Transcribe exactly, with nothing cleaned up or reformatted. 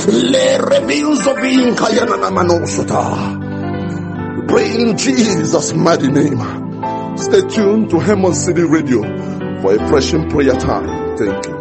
Le reviews of being Kayana Manosota. Pray in Jesus' mighty name. Stay tuned to Hemon City Radio for a fresh prayer time. Thank you.